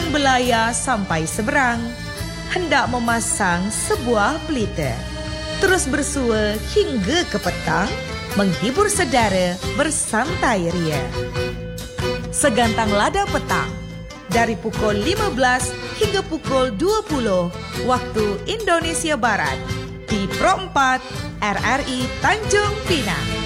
Tujuan belaya sampai seberang, hendak memasang sebuah pelita. Terus bersua hingga ke petang, menghibur saudara bersantai ria. Segantang lada petang, dari pukul 15 hingga pukul 20 waktu Indonesia Barat, di Pro 4 RRI Tanjung Pinang.